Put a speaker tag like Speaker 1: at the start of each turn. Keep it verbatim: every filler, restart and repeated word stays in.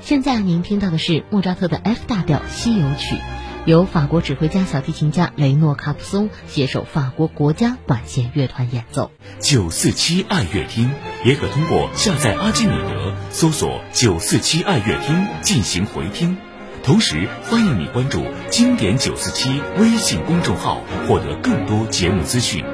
Speaker 1: 现在您听到的是莫扎特的 F 大调西游曲，由法国指挥家、小提琴家雷诺·卡普松携手法国国家管弦乐团演奏。
Speaker 2: 九四七爱乐厅也可通过下载阿基米德搜索九四七爱乐厅进行回听。同时欢迎你关注经典九四七微信公众号，获得更多节目资讯。